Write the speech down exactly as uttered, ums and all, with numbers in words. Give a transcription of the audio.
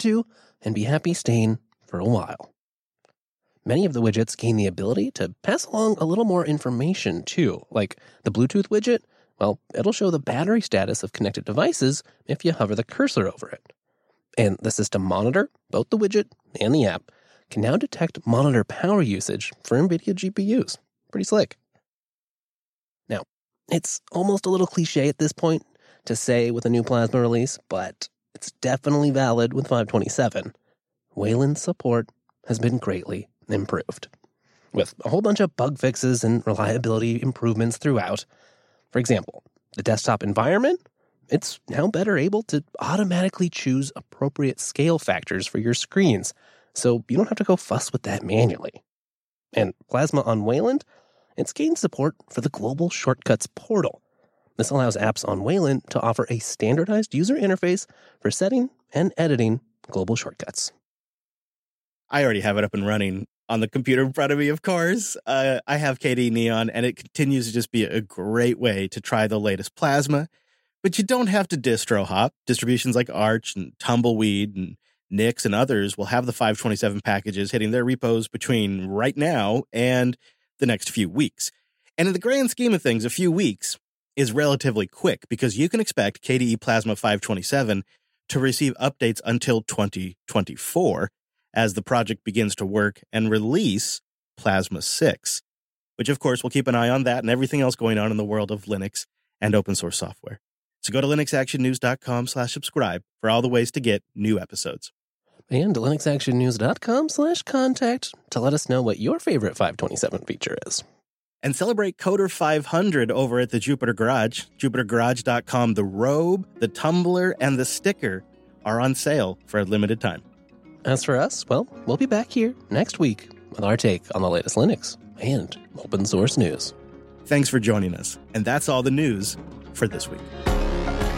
to and be happy staying for a while. Many of the widgets gain the ability to pass along a little more information too, like the Bluetooth widget. Well, it'll show the battery status of connected devices if you hover the cursor over it. And the System Monitor, both the widget and the app, can now detect monitor power usage for NVIDIA G P Us. Pretty slick. Now, it's almost a little cliche at this point to say with a new Plasma release, but it's definitely valid with five twenty-seven. Wayland's support has been greatly improved, with a whole bunch of bug fixes and reliability improvements throughout. For example, the desktop environment, it's now better able to automatically choose appropriate scale factors for your screens, so you don't have to go fuss with that manually. And Plasma on Wayland, it's gained support for the Global Shortcuts portal. This allows apps on Wayland to offer a standardized user interface for setting and editing global shortcuts. I already have it up and running on the computer in front of me, of course. Uh, I have K D E Neon, and it continues to just be a great way to try the latest Plasma. But you don't have to distro hop. Distributions like Arch and Tumbleweed and Nix and others will have the five twenty-seven packages hitting their repos between right now and the next few weeks. And in the grand scheme of things, a few weeks is relatively quick because you can expect K D E Plasma five twenty-seven to receive updates until twenty twenty-four as the project begins to work and release Plasma six, which of course we'll keep an eye on that and everything else going on in the world of Linux and open source software. So go to linuxactionnews.com slash subscribe for all the ways to get new episodes. And linuxactionnews.com slash contact to let us know what your favorite five twenty-seven feature is. And celebrate Coder five hundred over at the Jupyter Garage. Jupyter Garage dot com. The robe, the tumbler, and the sticker are on sale for a limited time. As for us, well, we'll be back here next week with our take on the latest Linux and open source news. Thanks for joining us. And that's all the news for this week.